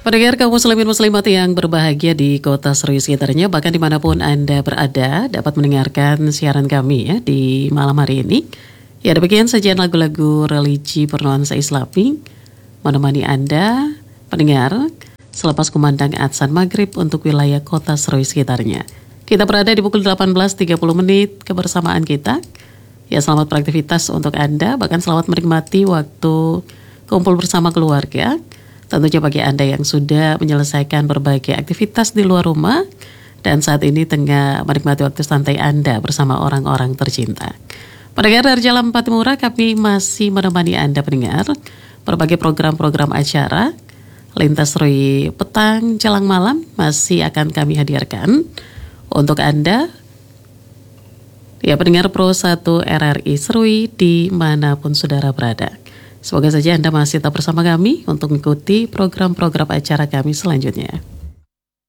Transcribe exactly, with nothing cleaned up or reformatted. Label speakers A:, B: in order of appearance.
A: Pendengar kaum muslimin muslimat yang berbahagia di kota Serui sekitarnya, bahkan dimanapun Anda berada, dapat mendengarkan siaran kami ya di malam hari ini. Ya, demikian sajian lagu-lagu religi bernuansa Islami menemani Anda, pendengar, selepas kumandang adzan maghrib untuk wilayah kota Serui sekitarnya. Kita berada di pukul delapan belas tiga puluh menit kebersamaan kita. Ya, selamat beraktivitas untuk Anda, bahkan selamat menikmati waktu kumpul bersama keluarga. Tentunya bagi Anda yang sudah menyelesaikan berbagai aktivitas di luar rumah dan saat ini tengah menikmati waktu santai Anda bersama orang-orang tercinta. Pendengar dari Jalan Patimura, kami masih menemani Anda pendengar berbagai program-program acara Lintas Serui petang jelang malam masih akan kami hadirkan untuk Anda. Ya, pendengar Pro satu R R I Serui dimanapun saudara berada. Semoga saja Anda masih tetap bersama kami untuk mengikuti program-program acara kami selanjutnya.